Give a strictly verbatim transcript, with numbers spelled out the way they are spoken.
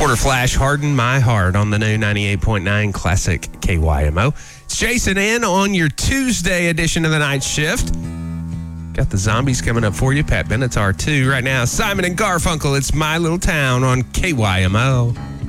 Quarter Flash, Harden My Heart on the new ninety-eight point nine Classic K Y M O. It's Jason in on your Tuesday edition of the Night Shift. Got the Zombies coming up for you. Pat Benatar, too. Right now, Simon and Garfunkel, It's My Little Town on K Y M O.